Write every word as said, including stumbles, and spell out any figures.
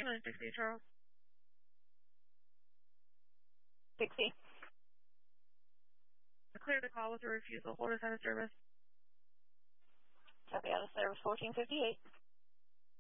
Ambulance sixty, Charles. sixty. Clear the call with a refusal. Hold us out of service. Copy out of service fourteen fifty-eight.